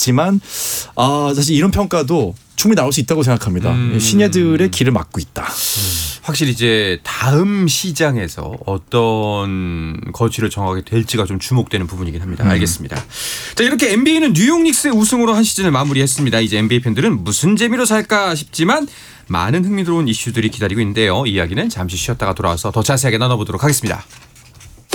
있지만 사실 이런 평가도 충분히 나올 수 있다고 생각합니다. 신예들의 길을 막고 있다. 확실히 이제 다음 시장에서 어떤 거취를 정하게 될지가 좀 주목되는 부분이긴 합니다. 알겠습니다. 자, 이렇게 NBA는 뉴욕 닉스의 우승으로 한 시즌을 마무리했습니다. 이제 NBA 팬들은 무슨 재미로 살까 싶지만 많은 흥미로운 이슈들이 기다리고 있는데요. 이 이야기는 잠시 쉬었다가 돌아와서 더 자세하게 나눠보도록 하겠습니다.